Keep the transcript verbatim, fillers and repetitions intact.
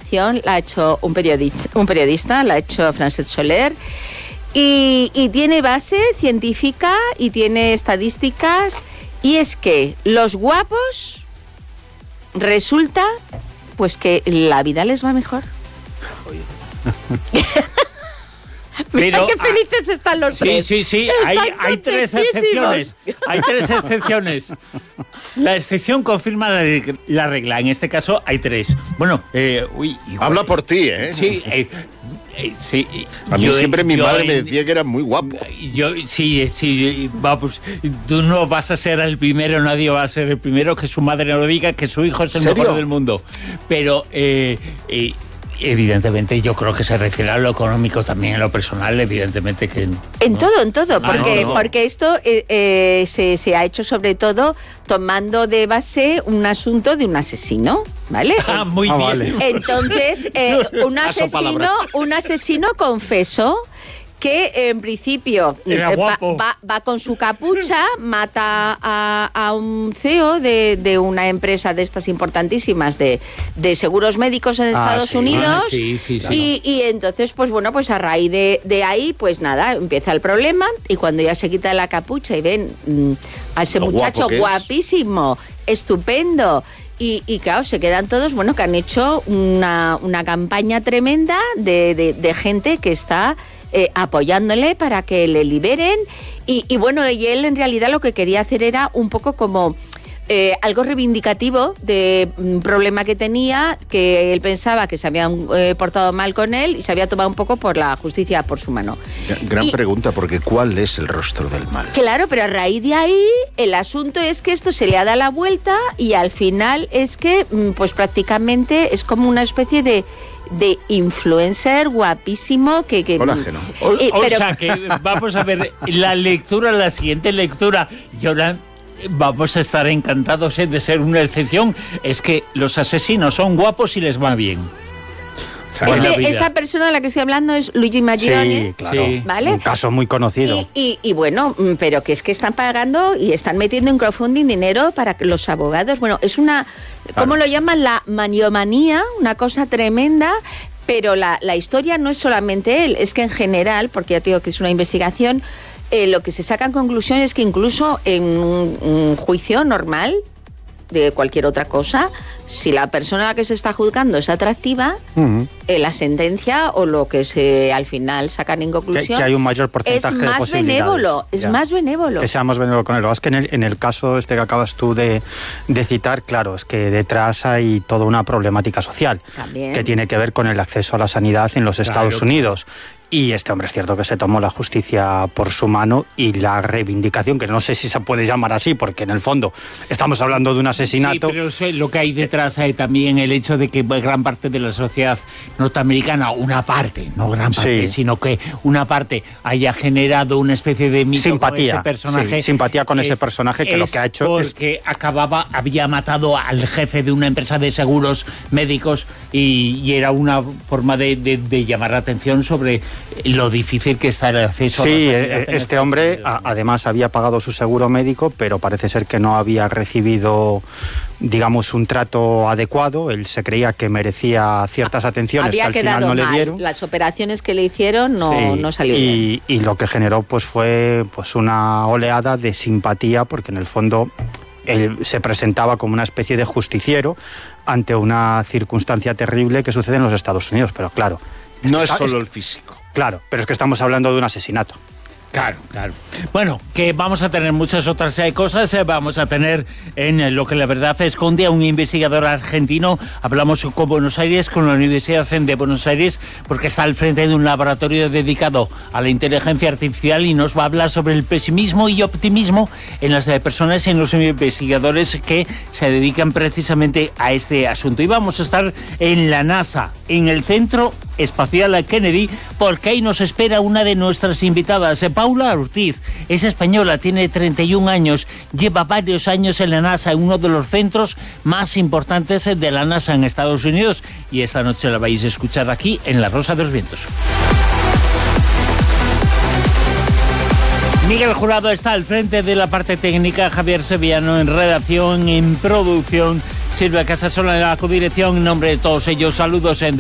investigación la ha hecho un periodista, un periodista la ha hecho Francesc Soler, y, y tiene base científica y tiene estadísticas, y es que los guapos resulta pues que la vida les va mejor. Mira qué felices ah, están los sí, tres. Sí, sí, sí, hay, hay tres excepciones. Hay tres excepciones. La excepción confirma la, la regla. En este caso hay tres. Bueno, eh, uy, igual, habla por ti, ¿eh? Sí, eh, eh, sí. A mí yo, siempre mi yo, madre eh, me decía que era muy guapo. Yo, sí, sí, vamos, tú no vas a ser el primero, nadie va a ser el primero que su madre no lo diga, que su hijo es el mejor del mundo. Pero, eh, eh, evidentemente, yo creo que se refiere a lo económico también, a lo personal, evidentemente que no. En ¿no? todo, en todo, porque, ah, no, no. porque esto eh, eh, se, se ha hecho sobre todo tomando de base un asunto de un asesino, ¿vale? Ah, muy ah, bien. Vale. Entonces, eh, un asesino, un asesino confesó que en principio Era va, guapo. va, va con su capucha, mata a, a un C E O de, de una empresa de estas importantísimas de, de seguros médicos en Ah, Estados sí. Unidos, Ah, sí, sí, sí. y, y entonces, pues bueno, pues a raíz de, de ahí, pues nada, empieza el problema, y cuando ya se quita la capucha y ven mmm, a ese Lo muchacho guapo que guapísimo, estupendo, Y, y claro, se quedan todos, bueno, que han hecho una, una campaña tremenda de, de, de gente que está eh, apoyándole para que le liberen. Y, y bueno, y él en realidad lo que quería hacer era un poco como eh, algo reivindicativo de un problema que tenía, que él pensaba que se habían eh, portado mal con él y se había tomado un poco por la justicia por su mano. Gran y, pregunta, porque ¿cuál es el rostro del mal? Claro, pero a raíz de ahí el asunto es que esto se le ha dado la vuelta y al final es que pues prácticamente es como una especie de de influencer guapísimo que... que Colágeno. O, eh, o pero, sea que vamos a ver la lectura, la siguiente lectura, y ahora vamos a estar encantados ¿eh? de ser una excepción, es que los asesinos son guapos y les va bien. Este, esta persona de la que estoy hablando es Luigi Maggioni. Sí, claro. Sí. ¿Vale? Un caso muy conocido. Y, y, y bueno, pero que es que están pagando y están metiendo en crowdfunding dinero para que los abogados. Bueno, es una, ¿cómo lo llaman? La maniomanía, una cosa tremenda. Pero la, la historia no es solamente él, es que en general, porque ya te digo que es una investigación, eh, lo que se saca en conclusión es que incluso en un, un juicio normal de cualquier otra cosa, si la persona a la que se está juzgando es atractiva, uh-huh. eh, la sentencia o lo que se al final sacan en conclusión que, que hay un mayor porcentaje es de más posibilidades. benévolo, es ya. más benévolo. Que sea más benévolo con él. Es que en el, en el caso este que acabas tú de, de citar, claro, es que detrás hay toda una problemática social También. que tiene que ver con el acceso a la sanidad en los claro. Estados Unidos. Y este hombre es cierto que se tomó la justicia por su mano y la reivindicación, que no sé si se puede llamar así, porque en el fondo estamos hablando de un asesinato. Sí, pero sé, lo que hay detrás hay también el hecho de que gran parte de la sociedad norteamericana, una parte, no gran parte, sí. sino que una parte haya generado una especie de mito simpatía, con ese personaje. Sí, simpatía con es, ese personaje que lo que ha hecho porque es... Porque acababa, había matado al jefe de una empresa de seguros médicos y, y era una forma de, de, de llamar la atención sobre lo difícil que está el acceso sí, a la sanidad. Sí, este hombre a, además había pagado su seguro médico, pero parece ser que no había recibido, digamos, un trato adecuado. Él se creía que merecía ciertas atenciones había que al final no mal. le dieron. Las operaciones que le hicieron no, sí, no salieron y, bien. Y lo que generó pues fue pues una oleada de simpatía, porque en el fondo él se presentaba como una especie de justiciero ante una circunstancia terrible que sucede en los Estados Unidos, pero claro... No es está, solo es, el físico. Claro, pero es que estamos hablando de un asesinato. Claro, claro. Bueno, que vamos a tener muchas otras eh, cosas. Eh, vamos a tener en eh, lo que la verdad esconde a un investigador argentino. Hablamos con Buenos Aires, con la Universidad de Buenos Aires, porque está al frente de un laboratorio dedicado a la inteligencia artificial y nos va a hablar sobre el pesimismo y optimismo en las eh, personas, en los investigadores que se dedican precisamente a este asunto. Y vamos a estar en la NASA, en el Centro Espacial Kennedy, porque ahí nos espera una de nuestras invitadas, Paula Ortiz. Es española, tiene treinta y un años, lleva varios años en la NASA, en uno de los centros más importantes de la NASA en Estados Unidos, y esta noche la vais a escuchar aquí en La Rosa de los Vientos. Miguel Jurado está al frente de la parte técnica, Javier Sevillano en redacción, en producción, Silvia Casasola en la codirección. En nombre de todos ellos, saludos en